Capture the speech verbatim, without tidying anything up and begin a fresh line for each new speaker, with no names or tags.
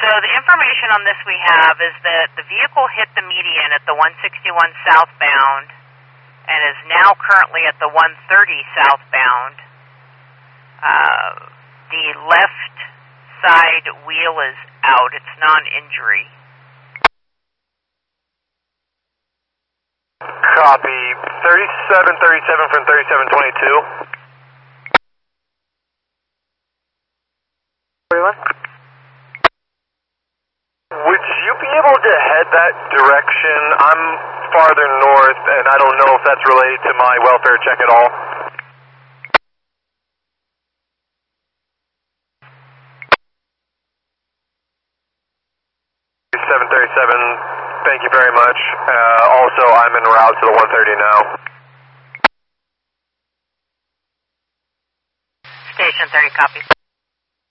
So the information on this we have is that the vehicle hit the median at the one sixty-one southbound and is now currently at the one thirty southbound. Uh, the left side wheel is out. It's non-injury.
Copy. thirty-seven thirty-seven from thirty-seven twenty-two. Would you be able to head that direction? I'm farther north, and I don't know if that's related to my welfare check at all. seven thirty-seven, thank you very much. Uh, also, I'm en route to the one thirty now.
Station thirty, copy.